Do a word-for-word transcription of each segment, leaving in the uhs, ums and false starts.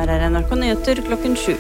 her er N R K Nyheter klokken sju.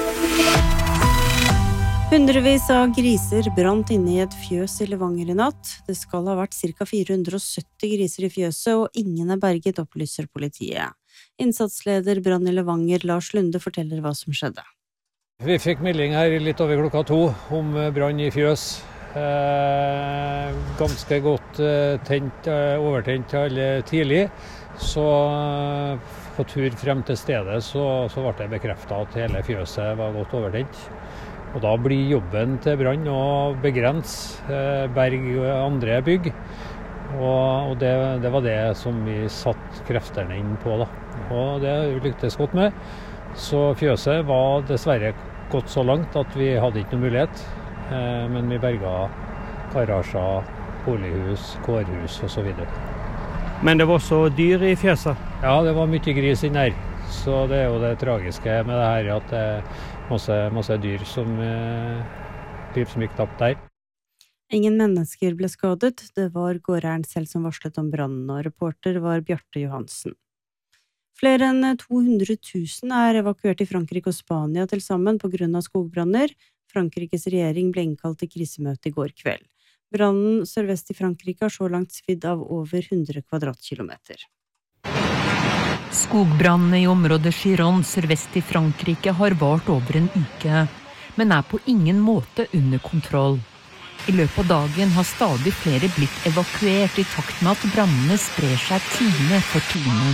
Hundrevis av griser brant inne i et fjøs i Levanger i natt. Det skal ha vært ca. fire hundre og sytti griser i fjøset, og ingen er berget, opplyser politiet. Innsatsleder Brann i Levanger, Lars Lunde, forteller hva som skjedde. Vi fikk melding her litt over klokka to om brann i fjøs. Eh, ganske godt eh, tent, eh, overtent alle tidlig. Så eh, på tur frem til stedet så, så ble det bekreftet at hele fjøset var godt overtent. Og da blir jobben til brann å begrense eh, berg og andre bygg. Og, og det, det var det som vi satt kreftene inn på da. Og det lyktes godt med. Så fjøset var dessverre gått så langt at vi hadde ikke noen mulighet. Eh, men vi berga garasjer, bolighus, kårhus og så videre. Men det var også dyr i fjøset? Ja, det var mye gris inn her. Så det er jo det tragiske med det her, at det er masse, masse dyr som eh, liv som gikk tapt der. Ingen mennesker ble skadet. Det var gårdeieren selv som varslet om brannen, og reporter var Bjarte Johansen. Flere enn to hundre tusen er evakuert i Frankrike og Spania til sammen på grunn av skogbranner. Frankrikes regjering ble innkalt til krisemøte i går kveld. Brannen sørvest i Frankrike har så langt svidd av over hundre kvadratkilometer. Skogbrannene i området Giron sørvest i Frankrike har vart over en uke, men er på ingen måte under kontroll. I løpet av dagen har stadig flere blitt evakuert i takt med at brannene sprer seg time for time.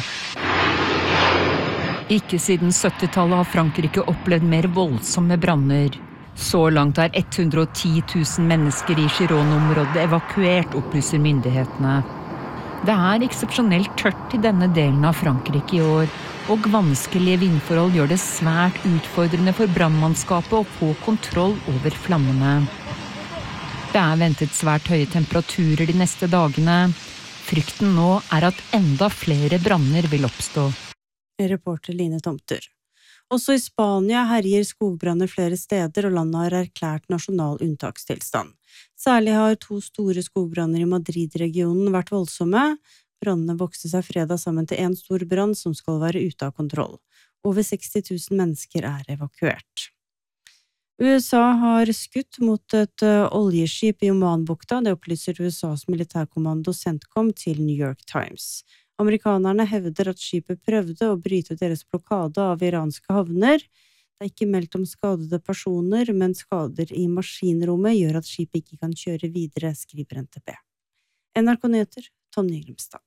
Ikke siden syttitallet har Frankrike opplevd mer voldsomme branner. Så langt er hundre og ti tusen mennesker i Giron-området evakuert, opplyser myndighetene. Det er eksepsjonelt tørt i denne delen av Frankrike i år, og vanskelige vindforhold gjør det svært utfordrende for brannmannskapet å få kontroll over flammene. Det er ventet svært høye temperaturer de neste dagene. Frykten nå er at enda flere branner vil oppstå. Reporter Line Tomter. Også i Spania herjer skogbranner flere steder, og landet har erklært nasjonal unntakstilstand. Særlig har to store skogbranner i Madrid-regionen vært voldsomme. Brannene vokste seg fredag sammen til en stor brann som skal være ute av kontroll. Over seksti tusen mennesker er evakuert. U S A har skutt mot et oljeskip i Omanbukta, det opplyser U S A's militærkommando CENTCOM til New York Times. Amerikanerne hevder at skipet prøvde å bryte deres blokade av iranske havner. Det er ikke meldt om skadede personer, men skader i maskinrommet gjør at skipet ikke kan kjøre videre, skriver N T B. N R K Nyheter, Tonje Grimstad.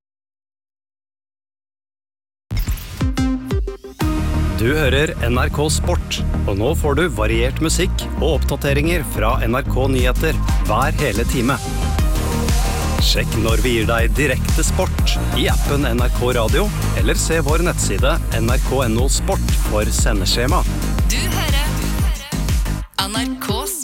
Du hører N R K Sport, og nå får du variert musikk og oppdateringer fra N R K Nyheter hver hele time. Sjekk når vi gir deg direkte sport i appen N R K Radio, eller se vår nettside N R K punktum no sport for sendeskjema. Du hører N R K